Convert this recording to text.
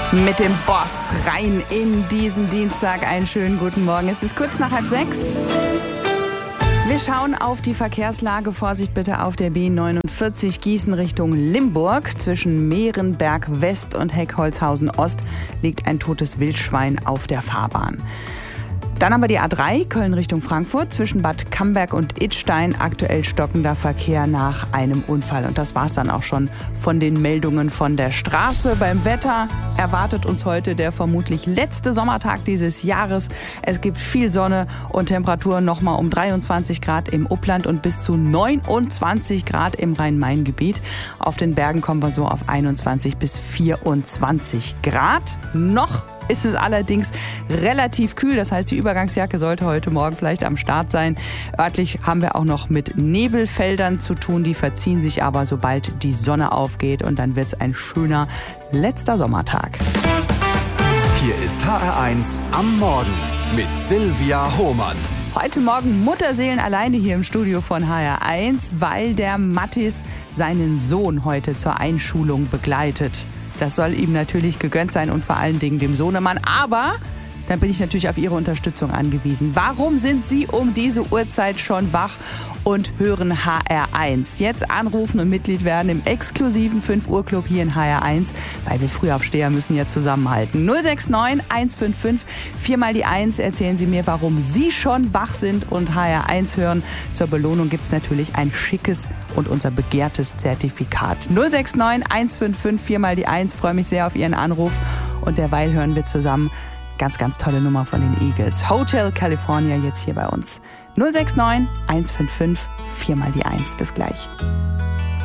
Mit dem Boss rein in diesen Dienstag. Einen schönen guten Morgen. Es ist kurz nach 5:30. Wir schauen auf die Verkehrslage. Vorsicht bitte auf der B49 Gießen Richtung Limburg. Zwischen Mehrenberg West und Heckholzhausen Ost liegt ein totes Wildschwein auf der Fahrbahn. Dann haben wir die A3 Köln Richtung Frankfurt zwischen Bad Camberg und Idstein. Aktuell stockender Verkehr nach einem Unfall. Und das war's dann auch schon von den Meldungen von der Straße. Beim Wetter erwartet uns heute der vermutlich letzte Sommertag dieses Jahres. Es gibt viel Sonne und Temperaturen nochmal um 23 Grad im Upland und bis zu 29 Grad im Rhein-Main-Gebiet. Auf den Bergen kommen wir so auf 21 bis 24 Grad. Noch ist es allerdings relativ kühl. Das heißt, die Übergangsjacke sollte heute Morgen vielleicht am Start sein. Örtlich haben wir auch noch mit Nebelfeldern zu tun. Die verziehen sich aber, sobald die Sonne aufgeht. Und dann wird es ein schöner letzter Sommertag. Hier ist HR1 am Morgen mit Silvia Hohmann. Heute Morgen Mutterseelen alleine hier im Studio von HR1, weil der Mattis seinen Sohn heute zur Einschulung begleitet. Das soll ihm natürlich gegönnt sein und vor allen Dingen dem Sohnemann. Aber dann bin ich natürlich auf Ihre Unterstützung angewiesen. Warum sind Sie um diese Uhrzeit schon wach und hören HR1? Jetzt anrufen und Mitglied werden im exklusiven 5 Uhr Club hier in HR1, weil wir Frühaufsteher müssen ja zusammenhalten. 069 155 4 mal die 1. Erzählen Sie mir, warum Sie schon wach sind und HR1 hören. Zur Belohnung gibt es natürlich ein schickes und unser begehrtes Zertifikat. 069 155 4 mal die 1. Freue mich sehr auf Ihren Anruf und derweil hören wir zusammen ganz, ganz tolle Nummer von den Eagles. Hotel California jetzt hier bei uns. 069 155 4 mal die 1. Bis gleich.